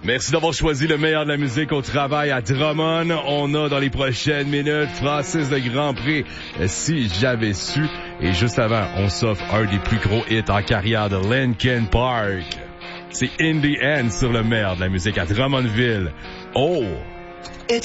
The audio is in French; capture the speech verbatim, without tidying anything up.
Merci d'avoir choisi le meilleur de la musique au travail à Drummond. On a dans les prochaines minutes Francis de Grand Prix, Si j'avais su. Et juste avant, on s'offre un des plus gros hits en carrière de Linkin Park. C'est In the End sur le meilleur de la musique à Drummondville. Oh!